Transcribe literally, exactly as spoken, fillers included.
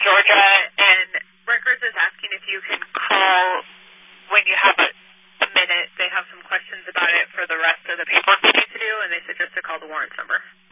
Georgia, and Records is asking if you can call when you have a, a minute. They have some questions about it for the rest of the paperwork we need to do, and they suggest to call the warrants number.